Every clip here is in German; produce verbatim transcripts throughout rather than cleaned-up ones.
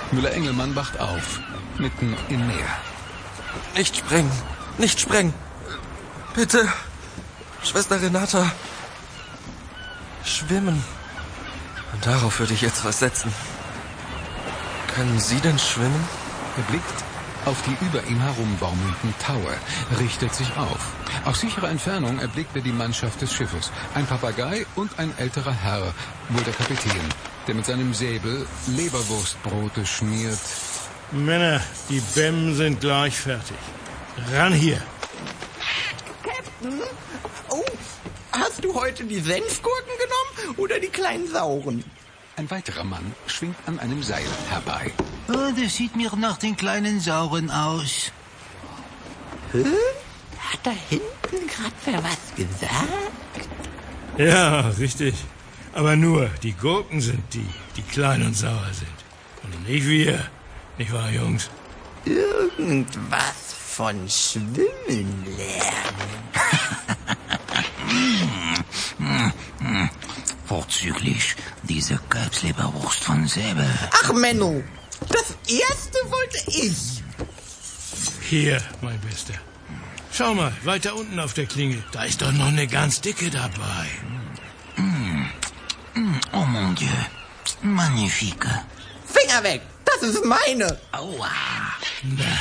Müller-Engelmann wacht auf, mitten im Meer. Nicht sprengen, nicht sprengen. Bitte, Schwester Renata. Schwimmen. Und darauf würde ich jetzt was setzen. Können Sie denn schwimmen? Er blickt auf die über ihm herumbaumelnden Taue, richtet sich auf. Aus sicherer Entfernung erblickt er die Mannschaft des Schiffes. Ein Papagei und ein älterer Herr, wohl der Kapitän, der mit seinem Säbel Leberwurstbrote schmiert. Männer, die Bämmen sind gleich fertig. Ran hier. Captain? Oh, hast du heute die Senfgurken genommen oder die kleinen Sauren? Ein weiterer Mann schwingt an einem Seil herbei. Oh, das sieht mir nach den kleinen Sauren aus. Hä? Hat da hinten gerade wer was gesagt? Ja, richtig. Aber nur, die Gurken sind die, die klein und sauer sind. Und nicht wir. Nicht wahr, Jungs? Irgendwas von Schwimmen lernen. Vorzüglich diese Kalbsleberwurst von Säbel. Ach, Menno, das erste wollte ich. Hier, mein Bester. Schau mal, weiter unten auf der Klinge. Da ist doch noch eine ganz dicke dabei. Oh mon Dieu, magnifique. Finger weg, das ist meine. Aua. Na.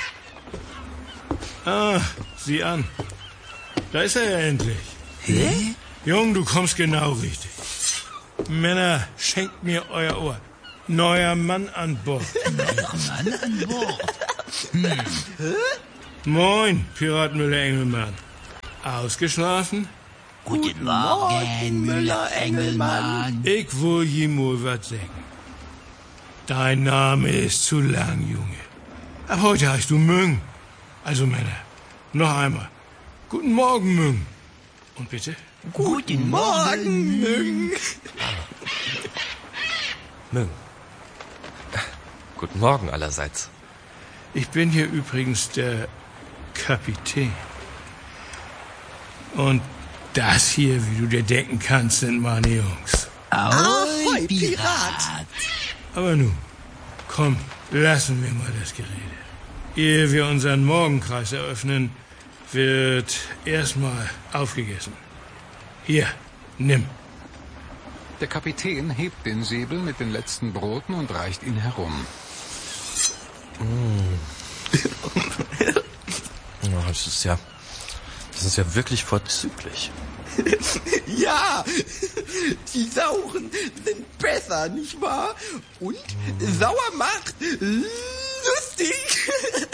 Ah, sieh an. Da ist er ja endlich. Hä? Jung, du kommst genau richtig. Männer, schenkt mir euer Ohr. Neuer Mann an Bord. Neuer Mann an Bord. Hm. Moin, Pirat Müller-Engelmann. Ausgeschlafen? Guten Morgen, Müller-Engelmann. Ich will ihm wohl was sagen. Dein Name ist zu lang, Junge. Ab heute heißt du Müng. Also Männer, noch einmal. Guten Morgen, Müng. Und bitte? Guten Morgen, Müng. Müng. Guten Morgen allerseits. Ich bin hier übrigens der Kapitän. Und das hier, wie du dir denken kannst, sind meine Jungs. Ahoi, Pirat. Aber nun, komm, lassen wir mal das Gerede. Ehe wir unseren Morgenkreis eröffnen, wird erstmal aufgegessen. Hier, nimm. Der Kapitän hebt den Säbel mit den letzten Broten und reicht ihn herum. Oh, das ist ja, das ist ja wirklich vorzüglich. Ja, die Sauren sind besser, nicht wahr? Und sauer macht lustig.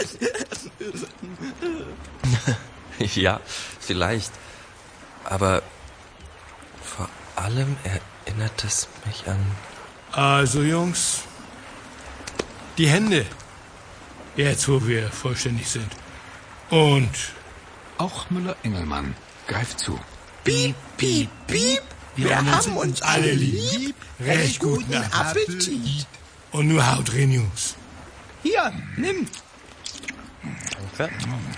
Ja, vielleicht. Aber vor allem erinnert es mich an... Also, Jungs, die Hände. Jetzt, wo wir vollständig sind. Und Auch Müller-Engelmann greift zu. Piep, piep, piep. Wir haben uns alle lieb. Recht guten Appetit. Und nur Haut rein, Jungs. Hier, nimm. Danke.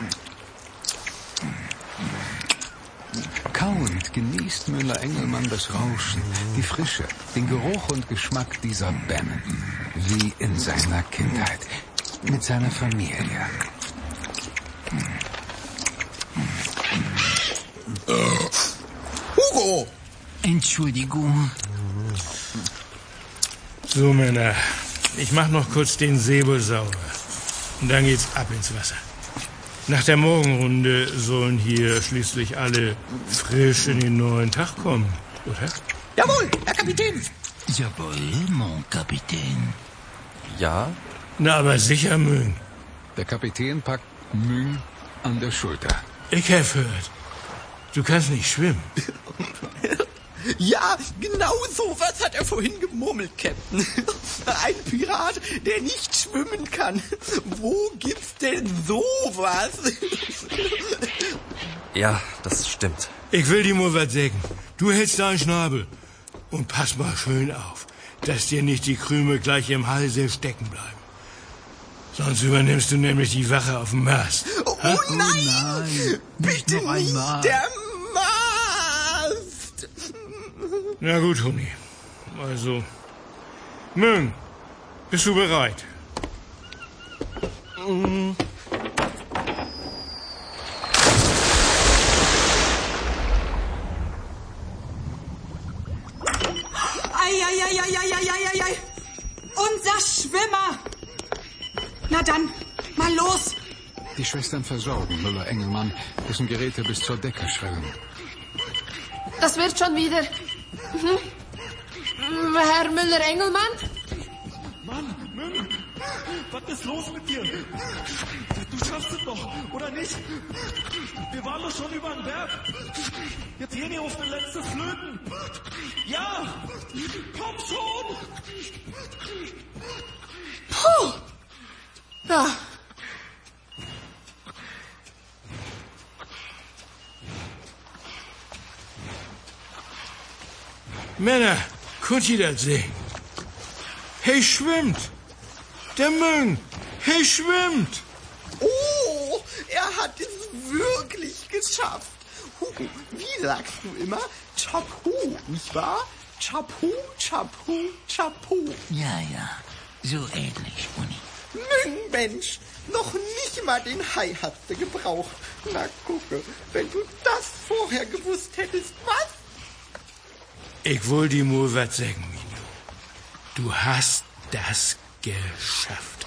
Kauend genießt Müller-Engelmann das Rauschen, die Frische, den Geruch und Geschmack dieser Bämmen. Wie in seiner Kindheit. Mit seiner Familie. Hugo. Entschuldigung. So, Männer, ich mach noch kurz den Säbel sauber. Und dann geht's ab ins Wasser. Nach der Morgenrunde sollen hier schließlich alle frisch in den neuen Tag kommen, oder? Jawohl, Herr Kapitän. Jawohl, mon Kapitän. Ja, Na, aber sicher, Müng. Der Kapitän packt Müng an der Schulter. Ich hab gehört, du kannst nicht schwimmen. Ja, genau so was hat er vorhin gemurmelt, Captain. Ein Pirat, der nicht schwimmen kann. Wo gibt's denn sowas? ja, das stimmt. Ich will dir mal was sagen. Du hältst deinen Schnabel. Und pass mal schön auf, dass dir nicht die Krümel gleich im Halse stecken bleiben. Sonst übernimmst du nämlich die Wache auf dem Mast. Oh, Ha? nein! nein, nicht Bitte noch einmal. nicht der Mast! Na gut, Honey. Also, Müng, bist du bereit? Eieieiei, unser Schwimmer. Na dann, mal los. Die Schwestern versorgen Müller-Engelmann, dessen Geräte bis zur Decke schwellen. Das wird schon wieder. Hm? Herr Müller-Engelmann? Mann, Müller, was ist los mit dir? Du schaffst es doch, oder nicht? Wir waren doch schon über den Berg. Jetzt gehen wir auf den letzten Flöten. Ja, komm schon. Puh. Ja. Männer, könnt ihr das sehen? Hey, schwimmt! Der Müng! Hey, schwimmt! Oh, er hat es wirklich geschafft. Hugo, wie sagst du immer? Chapeau, nicht wahr? Chapeau, Chapeau, Chapeau. Ja, ja, so ähnlich, Uni. Müng, Mensch, noch nicht mal den Hai hast du gebraucht. Na, gucke, wenn du das vorher gewusst hättest, was? Ich will dir nur was sagen, Mino. Du hast das geschafft.